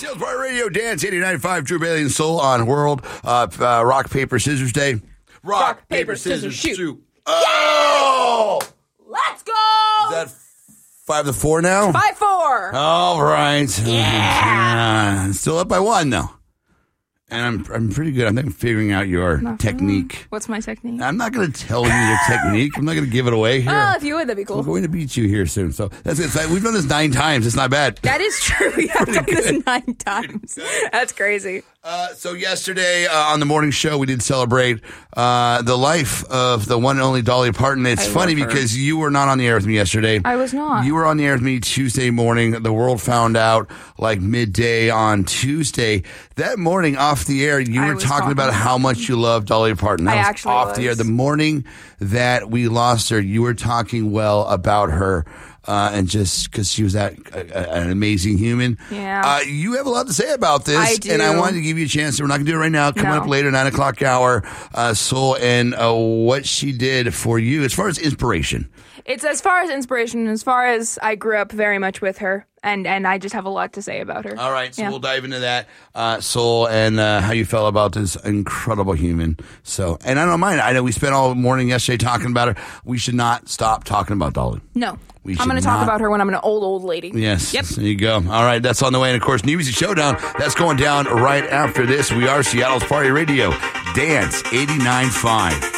Seattle Party Radio, Dance 89.5, Drew Bailey and Soul on World Rock, Paper, Scissors Day. Rock, paper, scissors, shoot. Oh! Let's go! Is that 5-4 now? 5-4. All right. Yeah. Still up by 1, though. And I'm pretty good. I think I'm figuring out your technique. What's my technique? I'm not going to tell you your technique. I'm not going to give it away here. Oh, if you would, that'd be cool. We're going to beat you here soon. So that's it. We've done this 9 times. It's not bad. That is true. We have done this 9 times. That's crazy. So yesterday on the morning show, we did celebrate the life of the one and only Dolly Parton. It's funny because you were not on the air with me yesterday. I was not. You were on the air with me Tuesday morning. The world found out like midday on Tuesday. That morning off the air, you were talking about how much you love Dolly Parton. That I was actually off the air. The morning that we lost her, you were talking well about her. And just because she was an amazing human. Yeah. You have a lot to say about this. I do. And I wanted to give you a chance. We're not going to do it right now. Coming up later, 9 o'clock hour, Soul, and what she did for you as far as inspiration. It's as far as inspiration, as far as I grew up very much with her. And I just have a lot to say about her. All right, so we'll dive into that, Soul, and how you felt about this incredible human. So, and I don't mind. I know we spent all morning yesterday talking about her. We should not stop talking about Dolly. No. I'm going to talk about her when I'm an old lady. Yes. Yep. There you go. All right, that's on the way. And, of course, New Music Showdown, that's going down right after this. We are Seattle's Party Radio, Dance 89.5.